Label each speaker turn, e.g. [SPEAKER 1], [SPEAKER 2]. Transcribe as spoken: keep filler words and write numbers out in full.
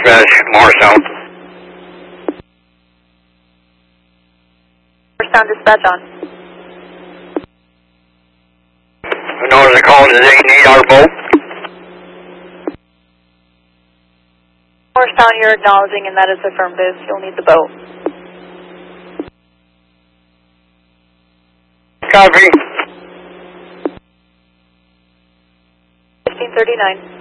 [SPEAKER 1] dispatch, Morristown.
[SPEAKER 2] Morristown dispatch on.
[SPEAKER 1] In order to call, do they need our boat?
[SPEAKER 2] Morristown, you're acknowledging, and that is affirmative. You'll need the boat.
[SPEAKER 1] Copy.
[SPEAKER 2] fifteen thirty-nine.